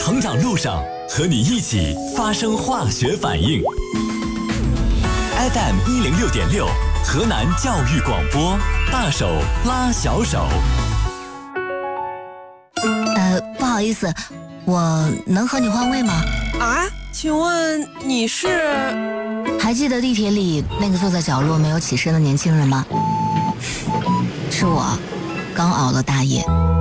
成长路上，和你一起发生化学反应。FM106.6，河南教育广播，大手拉小手。 不好意思，我能和你换位吗？ 啊，请问你是？ 还记得地铁里那个坐在角落没有起身的年轻人吗？是我，刚熬了大夜。